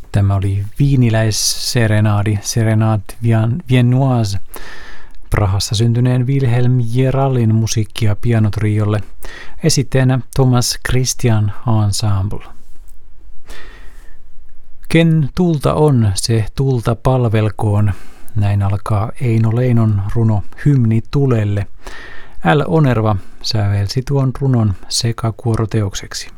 Tämä oli viiniläisserenaadi, Serenade Viennoise, Prahassa syntyneen Wilhelm Gerallin musiikkia pianotriolle, esitteenä Thomas Christian Ensemble. Ken tulta on, se tulta palvelkoon. Näin alkaa Eino Leinon runo Hymni tulelle. L. Onerva sävelsi tuon runon sekakuoroteokseksi.